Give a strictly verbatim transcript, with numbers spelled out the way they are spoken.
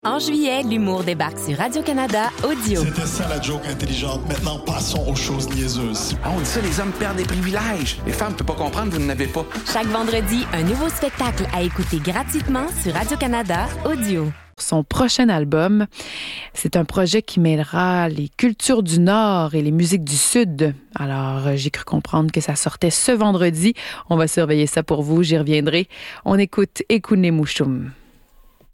En juillet, l'humour débarque sur Radio-Canada Audio. C'était ça la joke intelligente. Maintenant, passons aux choses niaiseuses. Ah, on dit ça, les hommes perdent des privilèges. Les femmes ne peuvent pas comprendre, vous n'en avez pas. Chaque vendredi, un nouveau spectacle à écouter gratuitement sur Radio-Canada Audio. Son prochain album, c'est un projet qui mêlera les cultures du Nord et les musiques du Sud. Alors, j'ai cru comprendre que ça sortait ce vendredi. On va surveiller ça pour vous, j'y reviendrai. On écoute Ekune Mushum.